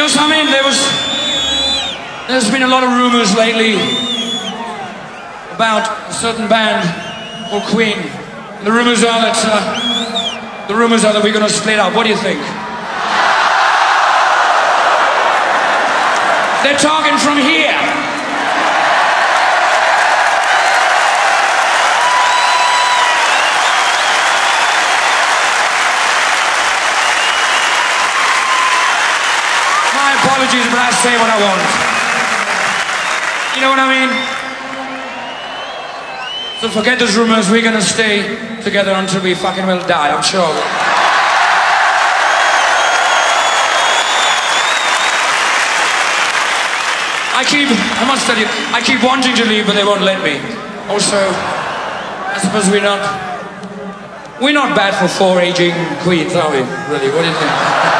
know something? There's been a lot of rumors lately about a certain band called Queen. The rumors are that we're gonna split up. What do you think? They're talking from here. My apologies, but I say what I want. You know what I mean? So forget those rumors, we're gonna stay together until we fucking will die, I'm sure. I must tell you, I keep wanting to leave, but they won't let me. Also, I suppose we're not bad for 4 aging queens, are we? Really, what do you think?